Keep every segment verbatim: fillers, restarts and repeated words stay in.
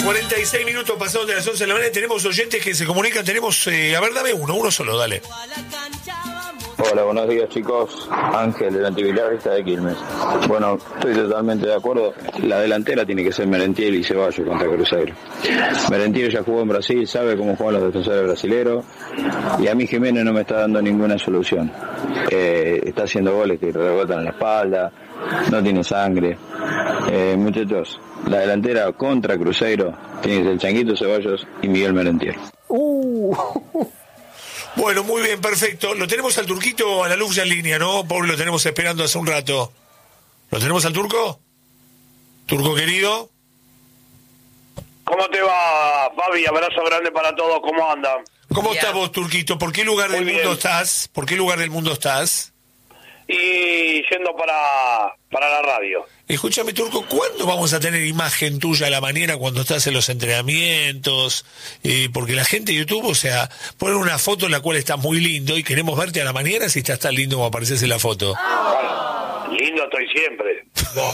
cuarenta y seis minutos pasados de las once de la mañana. Tenemos oyentes que se comunican. Tenemos, eh, a ver, dame uno, uno solo, dale. Hola, buenos días, chicos. Ángel, del antivilarista de Quilmes. Bueno, estoy totalmente de acuerdo. La delantera tiene que ser Merentiel y Ceballos contra Cruzeiro. Merentiel ya jugó en Brasil, sabe cómo juegan los defensores brasileños. Y a mí Jiménez no me está dando ninguna solución. Eh, está haciendo goles que rebotan en la espalda, no tiene sangre. Eh, muchachos, la delantera contra Cruzeiro tiene que ser Changuito Ceballos y Miguel Merentiel. Uh. Bueno, muy bien, perfecto. Lo tenemos al Turquito a la luz ya en línea, ¿no? Pobre, lo tenemos esperando hace un rato. ¿Lo tenemos al Turco? ¿Turco querido? ¿Cómo te va, Fabi? Abrazo grande para todos. ¿Cómo andan? ¿Cómo yeah. estás vos, Turquito? ¿Por qué lugar muy del bien. mundo estás? ¿Por qué lugar del mundo estás? Y yendo para, para la radio. Escúchame, Turco, ¿cuándo vamos a tener imagen tuya a la mañana cuando estás en los entrenamientos? Eh, porque la gente de YouTube, o sea, ponen una foto en la cual estás muy lindo y queremos verte a la mañana si estás tan lindo como apareces en la foto. Bueno, lindo estoy siempre.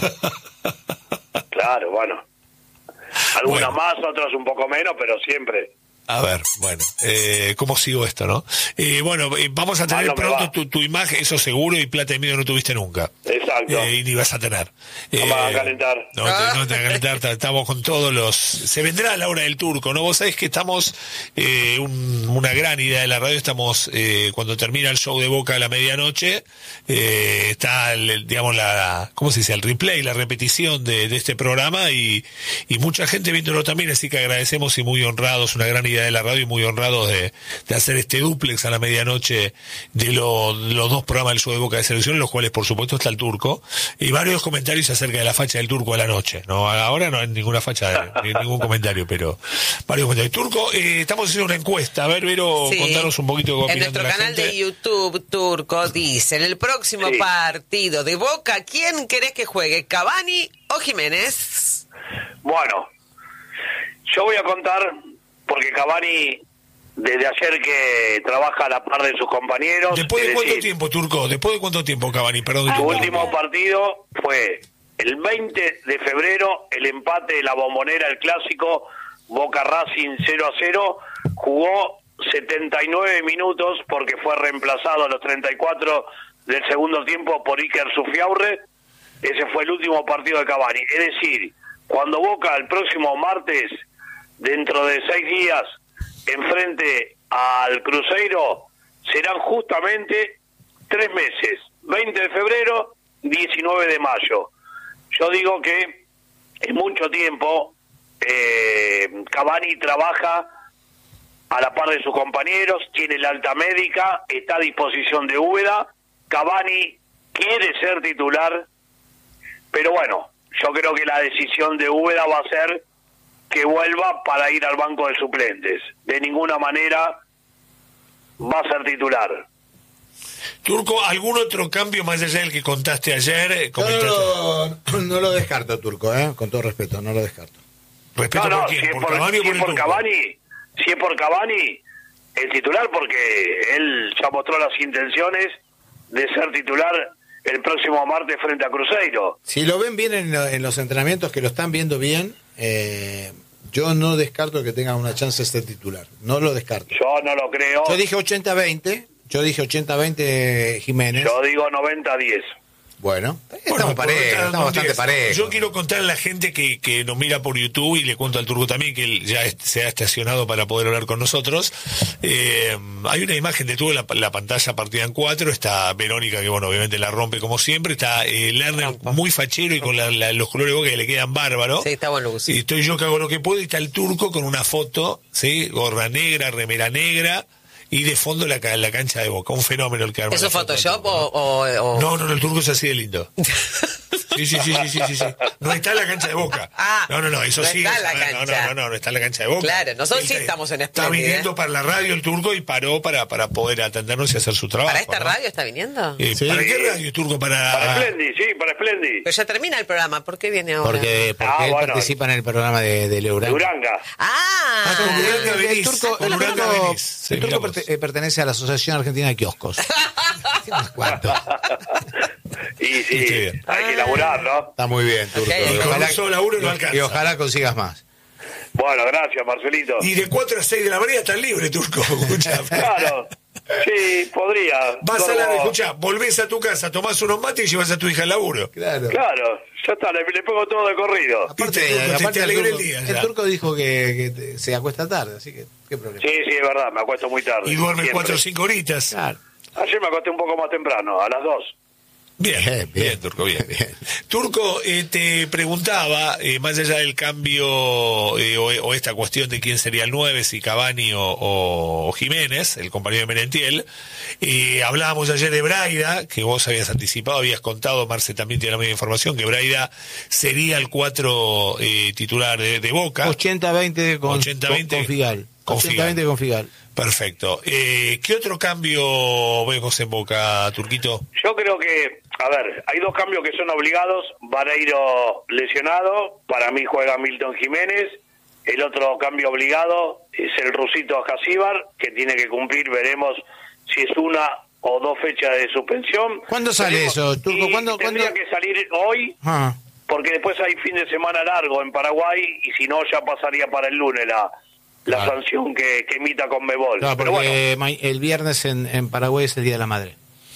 Claro, bueno. Algunas bueno. más, otras un poco menos, pero siempre. A ver, bueno, eh, ¿cómo sigo esto, no? Eh, bueno, eh, vamos a tener no pronto tu, tu imagen, eso seguro, y plata y medio no tuviste nunca. Exacto. Eh, y ni vas a tener. No eh, vas a calentar. No, te, no te vas a calentar, estamos con todos los... Se vendrá la hora del Turco, ¿no? Vos sabés que estamos, eh, un, una gran idea de la radio, estamos, eh, cuando termina el show de Boca a la medianoche, eh, está, el, digamos, la, ¿cómo se dice? El replay, la repetición de, de este programa, y, y mucha gente viéndolo también, así que agradecemos y muy honrados, una gran idea de la radio y muy honrados de, de hacer este dúplex a la medianoche de lo, los dos programas del show de Boca de Selección, en los cuales por supuesto está el Turco, y varios comentarios acerca de la facha del Turco a la noche, no, ahora no hay ninguna facha, ni ningún comentario, pero varios comentarios. Turco, eh, estamos haciendo una encuesta, a ver, Vero, sí. contanos un poquito de en nuestro de la canal gente. de YouTube, Turco dice, en el próximo sí. partido de Boca, ¿quién querés que juegue, Cavani o Jiménez? Bueno, yo voy a contar, porque Cavani, desde ayer que trabaja a la par de sus compañeros... ¿Después de cuánto decir, tiempo, Turco? ¿Después de cuánto tiempo, Cavani? Perdón. Su último partido fue el veinte de febrero, el empate de la Bombonera, el clásico, Boca Racing cero a cero, jugó setenta y nueve minutos porque fue reemplazado a los treinta y cuatro del segundo tiempo por Iker Sufiaurre. Ese fue el último partido de Cavani. Es decir, cuando Boca el próximo martes, dentro de seis días, enfrente al Cruzeiro, serán justamente tres meses, veinte de febrero, diecinueve de mayo. Yo digo que en mucho tiempo eh, Cavani trabaja a la par de sus compañeros, tiene la alta médica, está a disposición de Úbeda. Cavani quiere ser titular, pero bueno, yo creo que la decisión de Úbeda va a ser que vuelva para ir al banco de suplentes. De ninguna manera va a ser titular. Turco, ¿algún otro cambio más allá del que contaste ayer? No, no, no lo descarto, Turco, ¿eh? Con todo respeto, no lo descarto. ¿Respeto no, no, por quién? Si es ¿Por, por, Cavani si o por es el por Turco? Cavani, si es por Cavani, el titular, porque él ya mostró las intenciones de ser titular el próximo martes frente a Cruzeiro. Si lo ven bien en, en los entrenamientos, que lo están viendo bien, eh, yo no descarto que tenga una chance este titular. No lo descarto. Yo no lo creo. Yo dije ochenta veinte. Yo dije ochenta veinte Jiménez. Yo digo noventa diez. Bueno, estamos Bueno, parejos, estamos bastante diez. parejos. Yo quiero contar a la gente que, que nos mira por YouTube, y le cuento al Turco también que él ya est- se ha estacionado para poder hablar con nosotros. Eh, hay una imagen de todo la, la pantalla partida en cuatro. Está Verónica, que bueno, obviamente la rompe como siempre. Está eh, Lerner muy fachero y con la, la, los colores de Boca que le quedan bárbaros. Sí, está bueno. Sí. Y estoy yo que hago lo que puedo, y está el Turco con una foto, ¿sí? Gorra negra, remera negra, y de fondo la, la cancha de Boca. Un fenómeno el que arma. ¿Eso es Photoshop o, o, o...? No, no, no, el Turco es así de lindo. Sí, sí, sí, sí, sí, sí, sí. No está en la cancha de Boca. Ah, no, no, no, eso no sí. está es, en la no, cancha. no, no, no, no está en la cancha de Boca. Claro, nosotros Él sí está, estamos en Está Splendid, viniendo ¿eh? para la radio el Turco, y paró para, para poder atendernos y hacer su trabajo. ¿Para esta ¿no? radio está viniendo? Eh, Sí. ¿Para qué radio, Turco? Para... Para Splendid, sí, para Splendid. Pero ya termina el programa, ¿por qué viene ahora? Porque, porque Ah, él bueno. participa en el programa de, de Leurán. Duranga. Ah, Ah, con Uranga El venís, turco, con el Uranga turco- venís. Sí, el turco mirá vos. perte- eh, pertenece a la Asociación Argentina de Kioscos. Unos cuantos. Y sí, Sí, bien. hay que laburar, ¿no? Está muy bien, Turco. Ok. Y Y con ojalá, un solo laburo no y- alcanza. y ojalá consigas más. Bueno, gracias, Marcelito. Y de cuatro a seis de la mañana estás libre, Turco. Escuchá. Claro, sí, podría. Vas Solo... a la escuchá, volvés a tu casa, tomás unos mates y llevas a tu hija al laburo. Claro. Claro, ya está, le, le pongo todo de corrido. Aparte, Viste, Turco, aparte te el, alegra turco, el día, el ya. turco dijo que, que te- se acuesta tarde, así que qué problema. Sí, sí, es verdad, me acuesto muy tarde. Y duermes siempre. cuatro o cinco horitas. Claro. Ayer me acosté un poco más temprano, a las dos. Bien, Bien, bien, bien. Turco, bien. Bien. Turco, eh, te preguntaba, eh, más allá del cambio eh, o, o esta cuestión de quién sería el nueve, si Cavani o, o Jiménez, el compañero de Merentiel, eh, hablábamos ayer de Braida, que vos habías anticipado, habías contado, Marce también tiene la misma información, que Braida sería el cuatro eh, titular de, de Boca. ochenta veinte con, ochenta veinte con, con Figal. con ochenta veinte con Figal. Perfecto. Eh, ¿Qué otro cambio vemos en Boca, Turquito? Yo creo que, a ver, hay dos cambios que son obligados. Vareiro lesionado, para mí juega Milton Jiménez. El otro cambio obligado es el rusito Jasíbar, que tiene que cumplir, veremos si es una o dos fechas de suspensión. ¿Cuándo sale Veremos. eso, Turco? Y ¿Cuándo- tendría cuándo? que salir hoy, Ah, porque después hay fin de semana largo en Paraguay, y si no ya pasaría para el lunes la, la Claro. sanción que, que emita Conmebol. claro, Pero bueno, porque ma- el viernes en, en Paraguay es el Día de la Madre.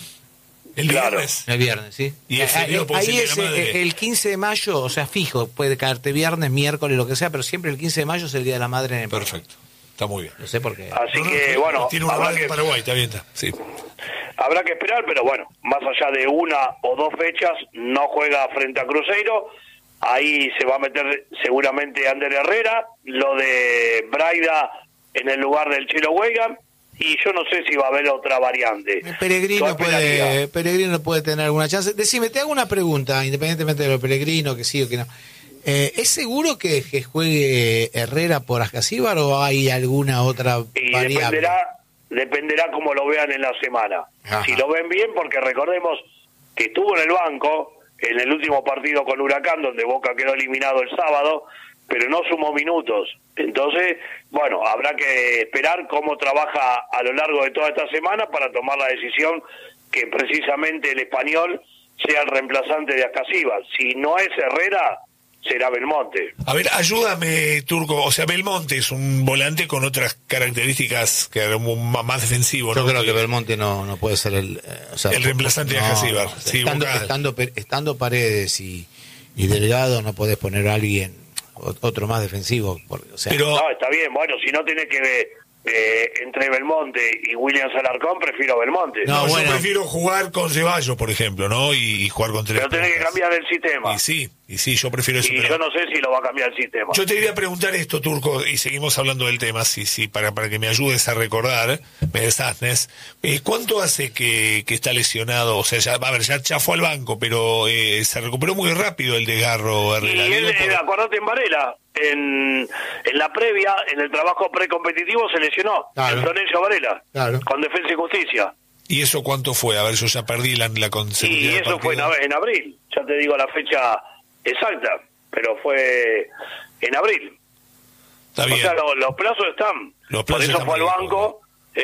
El Claro. viernes. El viernes, ¿sí? Y ese Ah, día puede ser ahí el es Día de la Madre. eh, el quince de mayo, o sea, fijo, puede caerte viernes, miércoles, lo que sea, pero siempre el quince de mayo es el Día de la Madre en el Paraguay. Perfecto. Está muy bien. No sé por qué. así No, no, que no, bueno, tiene una habrá banda que, en Paraguay, está bien, está. Sí. habrá que esperar, pero bueno, más allá de una o dos fechas, no juega frente a Cruzeiro. Ahí se va a meter seguramente Ander Herrera, lo de Braida en el lugar del Chelo Weigan, y yo no sé si va a haber otra variante. Peregrino Yo puede, esperaría. Peregrino puede tener alguna chance. Decime, te hago una pregunta, independientemente de lo Peregrino, que sí o que no. Eh, ¿Es seguro que, que juegue Herrera por Ascasíbar o hay alguna otra Y variable? dependerá, dependerá cómo lo vean en la semana. Ajá. Si lo ven bien, porque recordemos que estuvo en el banco en el último partido con Huracán, donde Boca quedó eliminado el sábado, pero no sumó minutos. Entonces, bueno, habrá que esperar cómo trabaja a lo largo de toda esta semana para tomar la decisión que precisamente el español sea el reemplazante de Ascasíbar. Si no es Herrera, será Belmonte. A ver, ayúdame, Turco. O sea, Belmonte es un volante con otras características que era un ma- más defensivo, Yo ¿no? creo que Belmonte no, no puede ser el... eh, o sea, El reemplazante de no, Ascasíbar. no, Sí, estando, Boca- estando, Pe- estando Paredes y, y Delgado no podés poner a alguien, o- otro más defensivo. Porque, o sea, Pero, No, está bien, bueno, si no tiene que ver eh, entre Belmonte y William Alarcón, prefiero Belmonte. No, no, bueno. yo prefiero jugar con Ceballos, por ejemplo, ¿no? Y, y jugar con tres Pero tiene que puntas. cambiar el sistema. Y sí, y sí, yo prefiero eso. Y pero- yo no sé si lo va a cambiar el sistema. Yo te quería preguntar esto, Turco, y seguimos hablando del tema, sí, sí, para, para que me ayudes a recordar, me desasnes. Eh, ¿Cuánto hace que, que está lesionado? O sea, ya, a ver, ya, ya fue al banco, pero eh, se recuperó muy rápido el desgarro, Y Herrera. él, Digo, por- eh, acordate en Varela, en, en la previa, en el trabajo precompetitivo, se lesionó. Claro. En Florencio Varela, Claro. con Defensa y Justicia. ¿Y eso cuánto fue? A ver, yo ya perdí la, la consecución. Y eso fue en, ab- en abril. Ya te digo la fecha exacta, pero fue en abril. Está bien. O sea, lo- los plazos están. Los por plazos eso están fue al muy banco,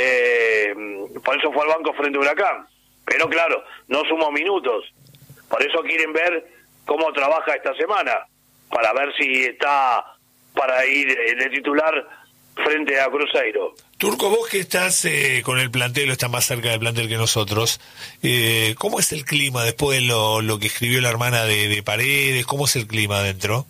eh, por eso fue al banco frente a Huracán. Pero claro, no sumó minutos. Por eso quieren ver cómo trabaja esta semana, para ver si está para ir eh, de titular frente a Cruzeiro. Turco, vos que estás eh, con el plantel, estás más cerca del plantel que nosotros, eh, ¿cómo es el clima después de lo, lo que escribió la hermana de, de Paredes? ¿Cómo es el clima adentro?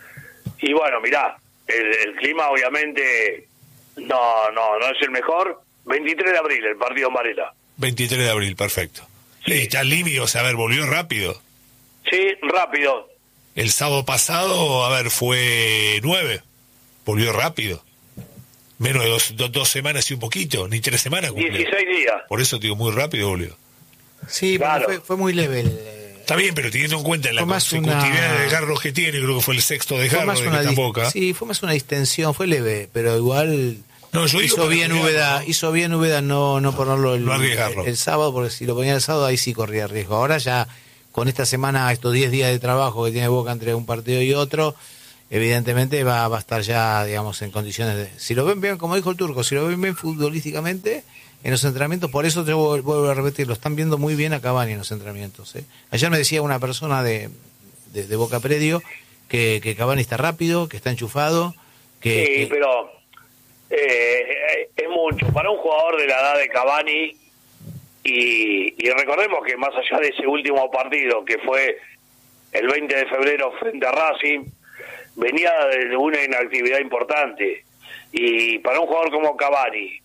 Y bueno, mirá, el, el clima obviamente no, no, no es el mejor. veintitrés de abril, el partido en Varela. veintitrés de abril, perfecto. Sí. Y está limpio, o sea, a ver, volvió rápido. Sí, rápido. El sábado pasado, a ver, fue nueve. Volvió rápido. Menos de dos, do- dos semanas y un poquito, ni tres semanas cumplió. dieciséis días. Por eso te digo, muy rápido volvió. sí, pero claro. fue, fue muy leve. el, eh, Está bien, pero teniendo en cuenta la Fue más consecutividad una- de desgarros que tiene, creo que fue el sexto fue desgarro más de una esta dis- boca. Sí, fue más una distensión, fue leve, pero igual No, yo digo hizo para bien cuidarlo, Úbeda, ¿no? hizo bien Úbeda no, no ponerlo el, no arriesgarlo. el, el sábado, porque si lo ponía el sábado ahí sí corría riesgo. Ahora ya con esta semana, estos diez días de trabajo que tiene Boca entre un partido y otro, evidentemente va, va a estar ya, digamos, en condiciones de... Si lo ven bien, como dijo el Turco, si lo ven bien futbolísticamente, en los entrenamientos, por eso te vuel- vuelvo a repetir, lo están viendo muy bien a Cavani en los entrenamientos. ¿eh? Ayer me decía una persona de, de, de Boca Predio que, que Cavani está rápido, que está enchufado, Que, sí, que... pero eh, es mucho. Para un jugador de la edad de Cavani, y, y recordemos que más allá de ese último partido, que fue el veinte de febrero frente a Racing, venía de una inactividad importante. Y para un jugador como Cavani,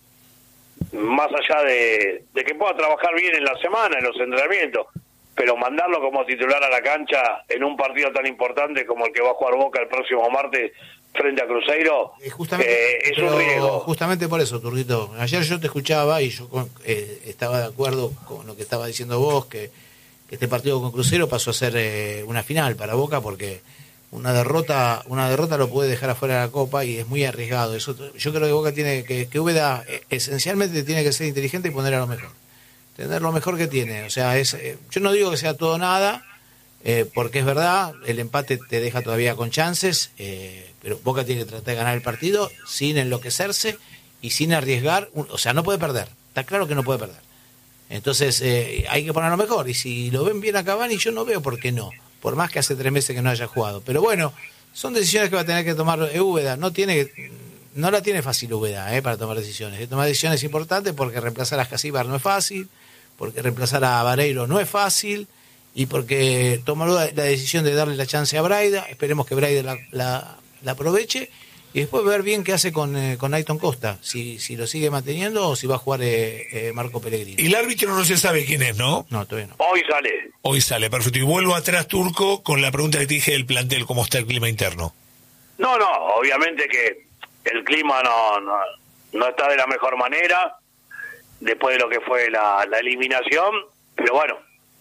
más allá de, de que pueda trabajar bien en la semana, en los entrenamientos, pero mandarlo como titular a la cancha en un partido tan importante como el que va a jugar Boca el próximo martes frente a Cruzeiro, eh, justamente, eh, es un riesgo. Justamente por eso, Turquito. Ayer yo te escuchaba y yo eh, estaba de acuerdo con lo que estaba diciendo vos, que, que este partido con Cruzeiro pasó a ser eh, una final para Boca, porque una derrota una derrota lo puede dejar afuera de la Copa y es muy arriesgado. Eso, yo creo que Boca tiene que, que Úbeda eh, esencialmente tiene que ser inteligente y poner a lo mejor. Tener lo mejor que tiene. O sea, es eh, yo no digo que sea todo nada, eh, porque es verdad, el empate te deja todavía con chances, eh, pero Boca tiene que tratar de ganar el partido sin enloquecerse y sin arriesgar. O sea, no puede perder. Está claro que no puede perder. Entonces, eh, hay que poner lo mejor. Y si lo ven bien a Cavani, yo no veo por qué no. Por más que hace tres meses que no haya jugado. Pero bueno, son decisiones que va a tener que tomar Úbeda. No tiene, no la tiene fácil Úbeda eh, para tomar decisiones. Hay que tomar decisiones importantes porque reemplazar a Jasíbar no es fácil, porque reemplazar a Vareiro no es fácil, y porque tomó la, la decisión de darle la chance a Braida. Esperemos que Braida la, la, la aproveche. Y después ver bien qué hace con, eh, con Ayton Costa, si, si lo sigue manteniendo o si va a jugar eh, eh, Marco Pellegrini. Y el árbitro no se sabe quién es, ¿no? No, todavía no. Hoy sale. Hoy sale, perfecto. Y vuelvo atrás, Turco, con la pregunta que te dije del plantel, ¿cómo está el clima interno? No, no, obviamente que el clima no, no, no está de la mejor manera, después de lo que fue la, la eliminación, pero bueno,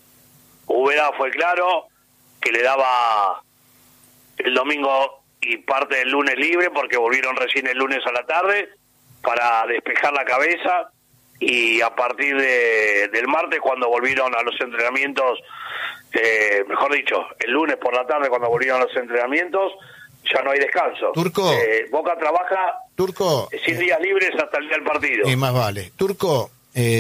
Úbeda fue claro que le daba el domingo y parte del lunes libre, porque volvieron recién el lunes a la tarde para despejar la cabeza, y a partir de, del martes, cuando volvieron a los entrenamientos, eh, mejor dicho, el lunes por la tarde cuando volvieron a los entrenamientos, ya no hay descanso. Turco. Eh, Boca trabaja Turco. cien días libres hasta el día del partido. Y más vale. Turco,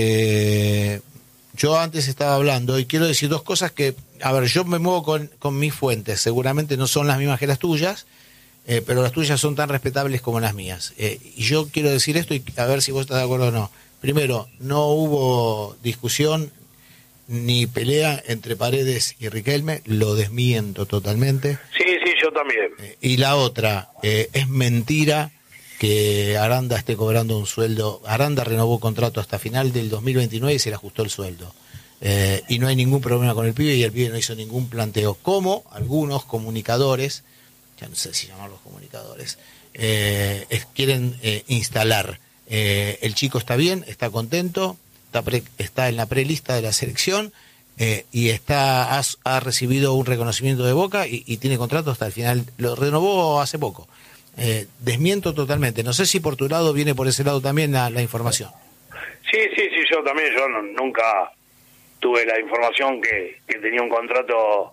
eh, yo antes estaba hablando y quiero decir dos cosas que, a ver, yo me muevo con, con mis fuentes, seguramente no son las mismas que las tuyas, eh, pero las tuyas son tan respetables como las mías. Eh, y yo quiero decir esto y a ver si vos estás de acuerdo o no. Primero, no hubo discusión ni pelea entre Paredes y Riquelme, lo desmiento totalmente. Sí, sí, yo también. Eh, y la otra, eh, es mentira que Aranda esté cobrando un sueldo. Aranda renovó contrato hasta final del dos mil veintinueve y se le ajustó el sueldo. Eh, y no hay ningún problema con el pibe, y el pibe no hizo ningún planteo. Como algunos comunicadores, ya no sé si llamarlos comunicadores, eh, es, quieren eh, instalar. Eh, el chico está bien, está contento, está, pre, está en la prelista de la selección, eh, y está ha, ha recibido un reconocimiento de Boca y, y tiene contrato hasta el final. Lo renovó hace poco. Eh, desmiento totalmente. No sé si por tu lado viene por ese lado también la, la información. Sí, sí, sí, yo también. Yo no, nunca tuve la información que, que tenía un contrato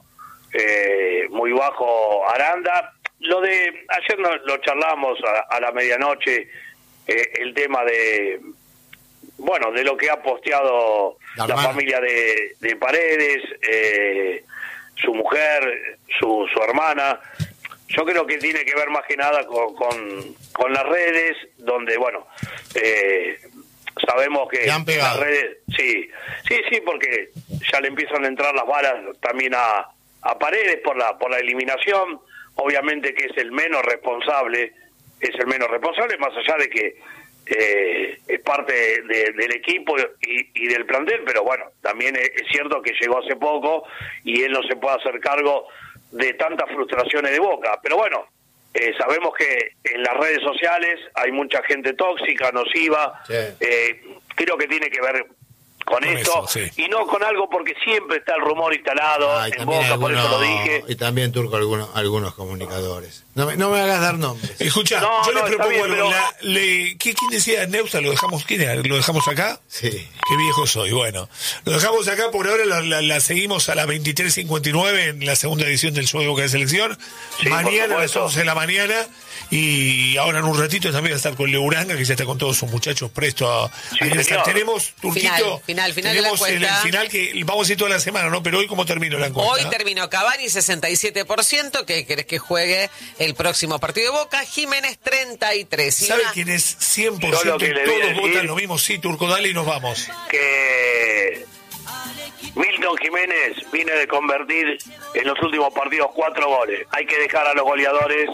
eh, muy bajo Aranda. Lo de ayer no, lo charlamos a, a la medianoche, eh, el tema de, bueno, de lo que ha posteado la, la familia de, de Paredes, eh, su mujer, su, su hermana. Yo creo que tiene que ver más que nada con, con, con las redes, donde, bueno, eh, sabemos que las redes, sí, sí, sí, porque ya le empiezan a entrar las balas también a, a Paredes por la, por la eliminación. Obviamente que es el menos responsable, es el menos responsable, más allá de que eh, es parte de, del equipo y, y del plantel, pero bueno, también es, es cierto que llegó hace poco y él no se puede hacer cargo de tantas frustraciones de Boca. Pero bueno, eh, sabemos que en las redes sociales hay mucha gente tóxica, nociva, sí. eh, creo que tiene que ver con, con esto, eso, sí. Y no con algo, porque siempre está el rumor instalado ah, en Boca, algunos, por eso lo dije. Y también, Turco, algunos, algunos comunicadores. No me, no me hagas dar nombres. Escucha, no, yo no, le propongo bien, algo. pero... La, le, ¿qué, ¿Quién decía Neusta? ¿Lo dejamos, quién era? ¿Lo dejamos acá? Sí. Qué viejo soy. Bueno, lo dejamos acá. Por ahora la, la, la seguimos a las veintitrés cincuenta y nueve en la segunda edición del Show de Boca de Selección. Sí, mañana a las once de la mañana. Y ahora en un ratito también va a estar con Leuranga, que ya está con todos sus muchachos presto a, sí, a estar. Tenemos, Turquito, final, final, final tenemos de la el, el final que vamos a ir toda la semana, ¿no? Pero hoy, ¿cómo terminó la encuesta? Hoy terminó Cavani sesenta y siete por ciento. ¿Qué querés que juegue? El el próximo partido de Boca, Jiménez treinta y tres. ¿Sabe una... quién es cien por ciento? Yo lo que le voy a Todos decir- votan lo mismo. Sí, Turco, dale y nos vamos. Que Milton Jiménez viene de convertir en los últimos partidos cuatro goles. Hay que dejar a los goleadores.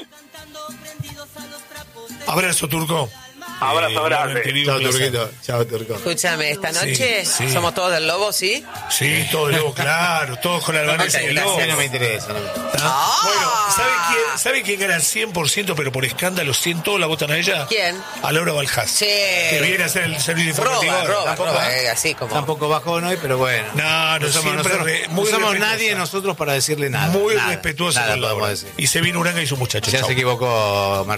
Abrazo, Turco. Abrazo Eh, grande. querido, Chao, placer. Turquito. Chao, Turco. Escúchame, esta noche Sí, sí. somos todos del Lobo, ¿sí? Sí, todo el lobo, claro. Todos con Albanesa Ok, y el lobo. gracias. No me interesa. No me interesa. Ah, Ah. Bueno, ¿sabe quién, ¿sabe quién gana el cien por ciento, pero por escándalo cien todos la votan a ella? ¿Quién? A Laura Baljás. Sí. Que viene a hacer el servicio informativo. Roba, ahora. roba, Tampoco, roba, ¿eh? eh, así como... Tampoco bajón hoy, pero bueno. No, no, No somos, siempre nosotros, re- no muy somos respetuosa. nadie nosotros para decirle nada. Muy nada, respetuosa nada con podemos Laura. decir. Y se vino Uranga y su muchacho. Ya Chau. se equivocó,